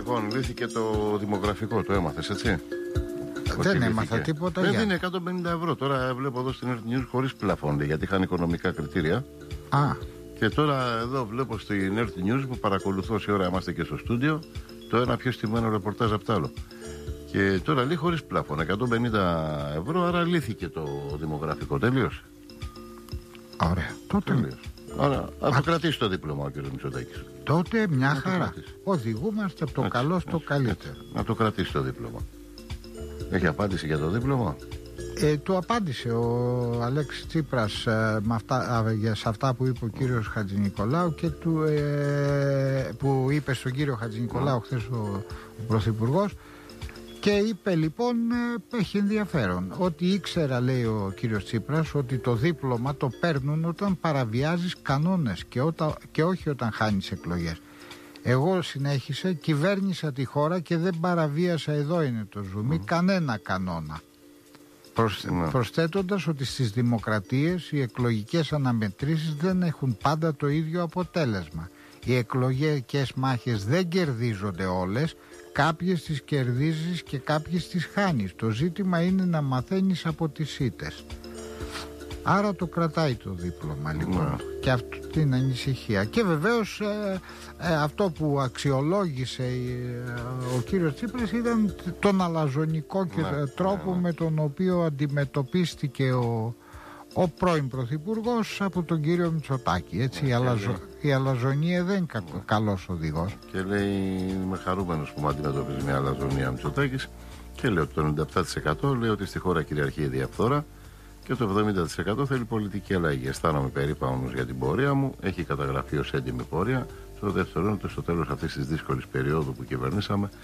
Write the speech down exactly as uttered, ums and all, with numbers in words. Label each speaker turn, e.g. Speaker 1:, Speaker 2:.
Speaker 1: Λοιπόν, λύθηκε το δημογραφικό, το έμαθες, έτσι?
Speaker 2: Δεν έμαθα τίποτα.
Speaker 1: Δεν είναι εκατόν πενήντα ευρώ. Τώρα βλέπω εδώ στην Earth News χωρίς πλαφόν, γιατί είχαν οικονομικά κριτήρια.
Speaker 2: Α.
Speaker 1: Και τώρα εδώ βλέπω στην Earth News που παρακολουθώ όση ώρα είμαστε και στο στούντιο, το ένα πιο στημένο ρεπορτάζ από το άλλο. Και τώρα λέει χωρίς πλαφόν, εκατόν πενήντα ευρώ, άρα λύθηκε το δημογραφικό. Τελείωσε.
Speaker 2: Ωραία. Τότε.
Speaker 1: Τελείωσε. Άρα, θα το κρατήσει το δίπλωμα ο κ. Μητσοτάκης.
Speaker 2: Τότε μια να χαρά. Οδηγούμαστε από το έτσι, καλό στο έτσι, καλύτερο. Έτσι.
Speaker 1: Να το κρατήσει το δίπλωμα. Έχει απάντηση για το δίπλωμα?
Speaker 2: Ε, του απάντησε ο Αλέξης Τσίπρας ε, με αυτά, ε, σε αυτά που είπε ο κύριος Χατζηνικολάου και του, ε, που είπε στον κύριο Χατζηνικολάου χθες ο, ο Πρωθυπουργός. Και είπε λοιπόν, ε, έχει ενδιαφέρον, ότι ήξερα, λέει ο κύριος Τσίπρας, ότι το δίπλωμα το παίρνουν όταν παραβιάζεις κανόνες και, όταν, και όχι όταν χάνεις εκλογές. Εγώ, συνέχισε, κυβέρνησα τη χώρα και δεν παραβίασα, εδώ είναι το ζουμί, mm. κανένα κανόνα. Προσ, mm. Προσθέτοντας ότι στις δημοκρατίες οι εκλογικές αναμετρήσεις δεν έχουν πάντα το ίδιο αποτέλεσμα. Οι εκλογικές μάχες δεν κερδίζονται όλες, κάποιες τις κερδίζεις και κάποιες τις χάνεις. Το ζήτημα είναι να μαθαίνεις από τις ήττες. Άρα το κρατάει το δίπλωμα λοιπόν, mm. και αυτή την ανησυχία. Και βεβαίως ε, ε, αυτό που αξιολόγησε ε, ο κύριος Τσίπρας ήταν τον αλαζονικό και mm. τρόπο mm. με τον οποίο αντιμετωπίστηκε ο, ο πρώην Πρωθυπουργός από τον κύριο Μητσοτάκη. Έτσι, mm. η, αλαζο, η αλαζονία δεν είναι κα, mm. καλός οδηγός.
Speaker 1: Και λέει, είμαι χαρούμενος που με αντιμετωπίζει μια αλαζονία Μητσοτάκης, και λέει ότι το ενενήντα επτά τοις εκατό λέει ότι στη χώρα κυριαρχεί η διαφθορά και το εβδομήντα τοις εκατό θέλει πολιτική αλλαγή. Αισθάνομαι περήφανος για την πορεία μου, έχει καταγραφεί ως έντιμη πορεία. Το δεύτερο είναι ότι στο τέλος αυτής της δύσκολης περίοδου που κυβερνήσαμε